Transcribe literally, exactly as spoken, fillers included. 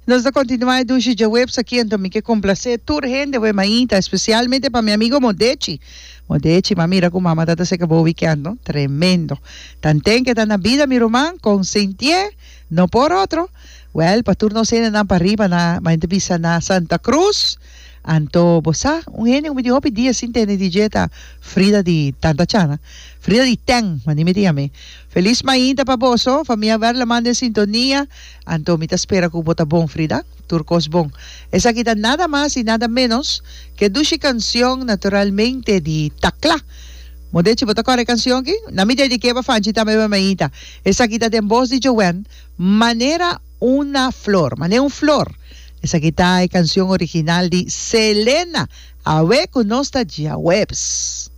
Nós vamos continuar do de webs aqui, então me que complacer toda gente de Maíta, especialmente para meu amigo Modechi. Modechi, mamira com mamá tata se acabou o weekend, ¿no? Tremendo. Tanten que está na vida, mi román, consentie, no por otro. Well, para turno se na para arriba, na, maintipisa na Santa Cruz. Anto, bosa, un gene, un video dia sinte ne digeta Frida di Tanta Chana. Frida di Teng, manimitiame. Feliz Maíta pa boso, familia ver la manda en sintonía. Anto, mita espera que bota bon, Frida. Turcos bon. Esa quita nada más y nada menos que dushi canción naturalmente di Takla. Modechi, bota kore canción ki? Nami dedique pa fanchita me Maíta. Esa quita de voz di Joanne. Manera una flor, manera un flor. Esa quita es canción original de Selena. A ver con nostalgia webs.